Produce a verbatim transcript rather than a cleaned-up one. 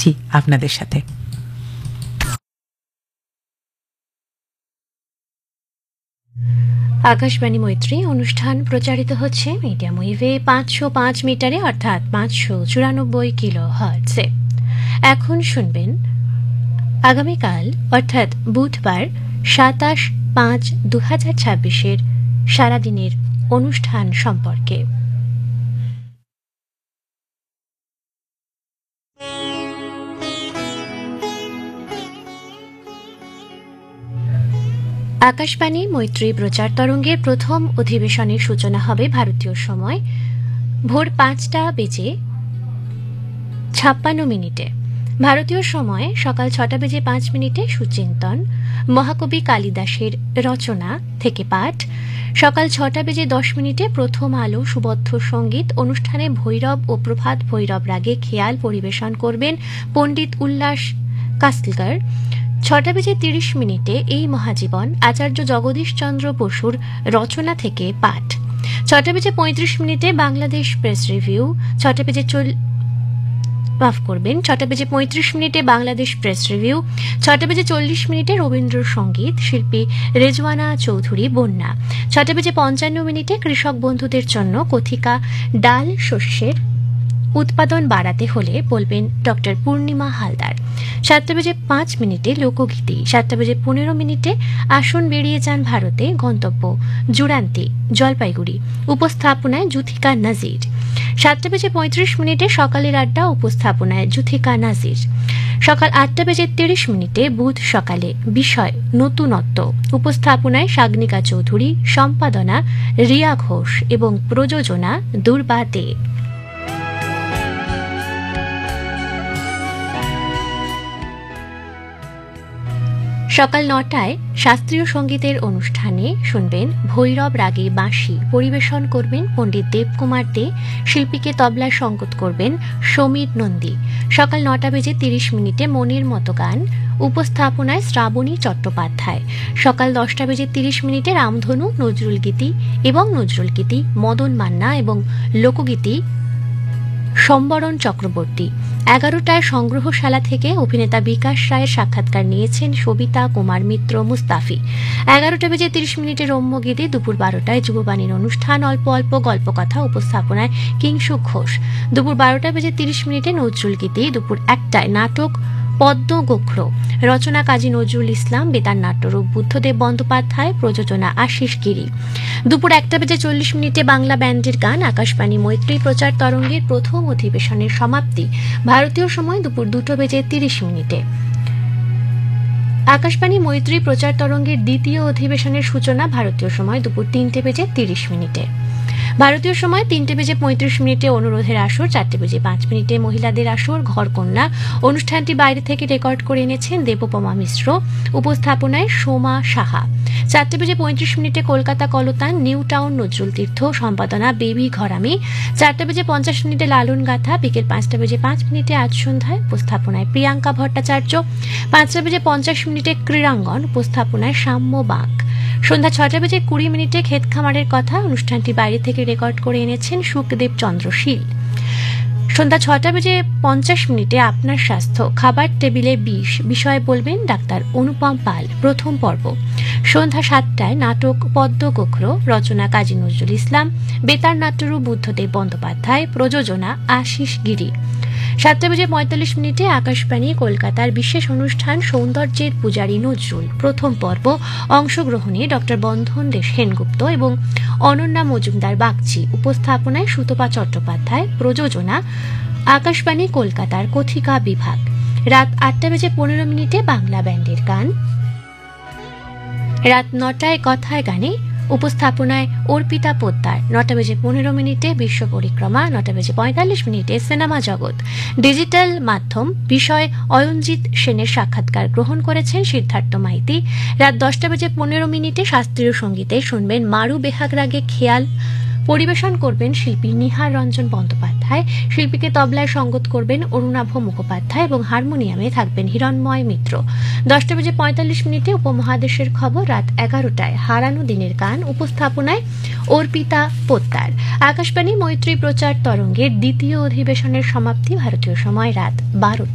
আছি আপনাদের সাথে। আকাশবাণী মৈত্রী অনুষ্ঠান প্রচারিত হচ্ছে মিডিয়াম ওয়েভে পাঁচশো পাঁচ মিটারে অর্থাৎ পাঁচশো চুরানব্বই কিলো হার্টজে। এখন শুনবেন আগামীকাল অর্থাৎ বুধবার সাতাশ পাঁচ দু হাজার ছাব্বিশের সারাদিনের অনুষ্ঠান সম্পর্কে। আকাশবাণী মৈত্রী প্রচার তরঙ্গের প্রথম অধিবেশনের সূচনা হবে ভারতীয় সময় ভোর পাঁচটা বেজে ছাপ্পান্ন মিনিটে। ভারতীয় সময় সকাল ছটা বেজে পাঁচ মিনিটে সুচিন্তন মহাকবি কালিদাসের রচনা থেকে পাঠ। সকাল ছটা বেজে দশ মিনিটে প্রথম আলো সুবদ্ধ সঙ্গীত অনুষ্ঠানে ভৈরব ও প্রভাত ভৈরব রাগে খেয়াল পরিবেশন করবেন পণ্ডিত উল্লাস কাসলকর। ছটা বেজে তিরিশ মিনিটে এই মহাজীবন আচার্য জগদীশ চন্দ্র বসুর রচনা থেকে পাঠ। ছটা বেজে পঁয়ত্রিশ মিনিটে বাংলাদেশ প্রেস রিভিউ। ছটা বেজে চল মাফ করবেন ছটা বেজে পঁয়ত্রিশ মিনিটে বাংলাদেশ প্রেস রিভিউ। ছটা বেজে চল্লিশ মিনিটে রবীন্দ্রসঙ্গীত শিল্পী রেজওয়ানা চৌধুরী বন্যা। ছটা বেজে পঞ্চান্ন মিনিটে কৃষক বন্ধুদের জন্য কথিকা ডাল শস্যের উৎপাদন বাড়াতে হলে বলবেন ডক্টর পূর্ণিমা হালদার। সাতটা বেজে পাঁচ মিনিটে লোকগীতি। সাতটা বেজে পনেরো মিনিটে আসুন বেরিয়ে যান ভারতে গন্তব্য জুড়ান্তি জলপাইগুড়ি উপস্থাপনায় জুথিকা নাজির। সাতটা বেজে পঁয়ত্রিশ মিনিটে সকালের আড্ডা উপস্থাপনায় জুথিকা নাজির। সকাল আটটা বেজে তিরিশ মিনিটে বুধ সকালে বিষয় নতুনত্ব উপস্থাপনায় সাগ্নিকা চৌধুরী, সম্পাদনা রিয়া ঘোষ এবং প্রযোজনা দুর্বা দে। সকাল নটায় শাস্ত্রীয় সঙ্গীতের অনুষ্ঠানে শুনবেন ভৈরব রাগে বাঁশি পরিবেশন করবেন পণ্ডিত দেবকুমার দে। শিল্পীকে তবলায় সঙ্গত করবেন সমীর নন্দী। সকাল নটা বেজে তিরিশ মিনিটে মনের মতো গান উপস্থাপনায় শ্রাবণী চট্টোপাধ্যায়। সকাল দশটা বেজে তিরিশ মিনিটে রামধনু নজরুল গীতি এবং নজরুল গীতি মদন মান্না এবং লোকগীতি সম্বরণ চক্রবর্তী। এগারোটায় সংগ্রহশালা থেকে অভিনেতা বিকাশ রায়ের সাক্ষাৎকার নিয়েছেন সবিতা কুমার মিত্র মুস্তাফি। এগারোটা বেজে তিরিশ মিনিটে রম্যগীতি। দুপুর বারোটায় যুববাণীর অনুষ্ঠান অল্প অল্প গল্পকথা উপস্থাপনায় কিংসুক ঘোষ। দুপুর বারোটা বেজে তিরিশ মিনিটে নজরুল গীতি। দুপুর একটায় নাটক পদ্ম গোখ্র রচনা কাজী নজরুল ইসলাম, বেতার নাট্যরূপ বুদ্ধদেব বন্দ্যোপাধ্যায়, প্রযোজনা আশিস গিরি। দুপুর একটা বেজে চল্লিশ মিনিটে বাংলা ব্যান্ডের গান। আকাশবাণী মৈত্রী প্রচার তরঙ্গের প্রথম অধিবেশনের সমাপ্তি ভারতীয় সময় দুপুর দুটো বেজে তিরিশ মিনিটে। আকাশবাণী মৈত্রী প্রচার তরঙ্গের দ্বিতীয় অধিবেশনের সূচনা ভারতীয় সময় দুপুর তিনটে বেজে তিরিশ মিনিটে। ভারতীয় সময় তিনটে বেজে পঁয়ত্রিশ মিনিটে অনুরোধের আসর। চারটে বেজে পাঁচ মিনিটে মহিলাদের আসর ঘরকন্যা। অনুষ্ঠানটি বাইরে থেকে রেকর্ড করে এনেছেন দেবপমা মিশ্র। উপস্থাপনায় সোমা সাহা। চারটে বেজে পঁয়ত্রিশ মিনিটে কলকাতা কলতান নিউ টাউন নজরুল তীর্থ। সম্পাদনা বেবি ঘরামি। চারটে বেজে পঞ্চাশ মিনিটে লালন গাথা। বিকেল পাঁচটা বেজে পাঁচ মিনিটে আজ সন্ধ্যায় উপস্থাপনায় প্রিয়াঙ্কা ভট্টাচার্য। পাঁচটা বেজে পঞ্চাশ মিনিটে ক্রীড়াঙ্গন উপস্থাপনায় সাম্য বাঁক। সন্ধ্যা ছটা বেজে কুড়ি মিনিটে ক্ষেত খামারের কথা। অনুষ্ঠানটি বাইরে থেকে রেকর্ড করে এনেছেন সুখদেব চন্দ্র শীল। সন্ধ্যা ছটা বেজে পঞ্চাশ মিনিটে আপনার স্বাস্থ্য খাবার টেবিলে বিষ বিষয়ে বলবেন ডাক্তার অনুপম পাল প্রথম পর্ব। সন্ধ্যা সাতটায় নাটক পদ্ম গোখ্র রচনা কাজী নজরুল ইসলাম, বেতার নাট্যরূপ বুদ্ধদেব বন্দ্যোপাধ্যায়, প্রযোজনা আশিস গিরি। সাতটা বেজে পঁয়তাল্লিশ মিনিটে আকাশবাণী কলকাতার বিশেষ অনুষ্ঠান সৌন্দর্যের পূজারী নজরুল প্রথম পর্ব। অংশগ্রহণে ডক্টর বন্ধন দেশ সেনগুপ্ত এবং অনন্যা মজুমদার বাগচি। উপস্থাপনায় সুতপা চট্টোপাধ্যায়। প্রযোজনা আকাশবাণী কলকাতার কথিকা বিভাগ। রাত আটটা বেজে পনেরো মিনিটে বাংলা ব্যান্ডের গান। রাত নটায় কথায় গানে উপস্থাপনায় অর্পিতা পোদ্দার। নটা বেজে পনেরো মিনিটে বিশ্ব পরিক্রমা। নটা বেজে পঁয়তাল্লিশ মিনিটে সিনেমা জগৎ ডিজিটাল মাধ্যম বিষয় অয়নজিৎ সেনের সাক্ষাৎকার গ্রহণ করেছেন সিদ্ধার্থ মাইতি। রাত দশটা বেজে পনেরো মিনিটে শাস্ত্রীয় সঙ্গীতে শুনবেন মারু বেহাগ রাগে খেয়াল পরিবেশন করবেন শিল্পী নিহার রঞ্জন বন্দ্যোপাধ্যায়। শিল্পীকে তবলায় সঙ্গত করবেন অরুণাভ মুখোপাধ্যায় এবং হারমোনিয়ামে থাকবেন হিরণময় মিত্র। দশটা বেজে পঁয়তাল্লিশ মিনিটে উপমহাদেশের খবর। রাত এগারোটায় হারানো দিনের গান উপস্থাপনায় অর্পিতা পোদ্দার। আকাশবাণী মৈত্রী প্রচার তরঙ্গের দ্বিতীয় অধিবেশনের সমাপ্তি ভারতীয় সময় রাত বারোটা।